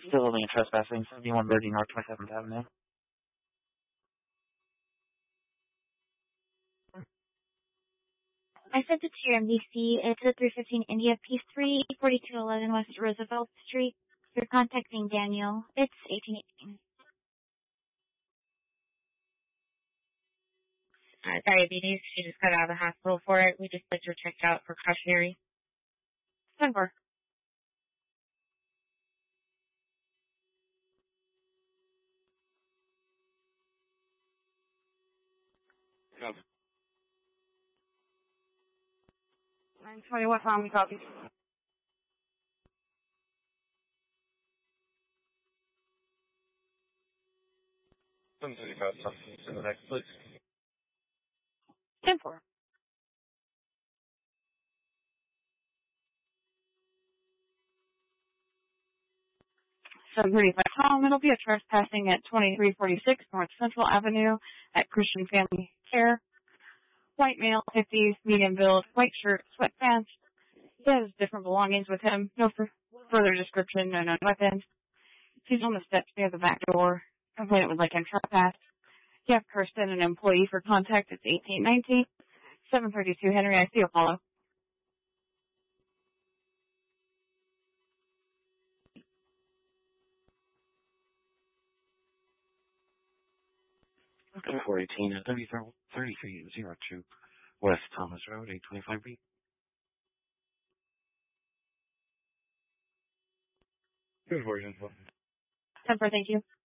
Still only trespassing, 7130 North 27th Avenue. I sent it to your MDC. It's at 315 India P3, 4211 West Roosevelt Street. You're contacting Daniel. It's 1818. Diabetes. She just got out of the hospital for it. We just let her checked out for cautionary. 10-4. Yep. 920 West Army copy. Send the next, please. 10-4. 735 Tom. It'll be a trespassing at 2346 North Central Avenue at Christian Family Care. White male, 50s, medium build, white shirt, sweatpants. He has different belongings with him. No further description, no known weapons. He's on the steps near the back door. Complainant would like him trespassed. Jeff Kirsten, an employee for contact. It's 1819. 732 Henry. I see Apollo. Okay. 418 at 3302 West Thomas Road, 825 B. Good for you. 10-4, thank you.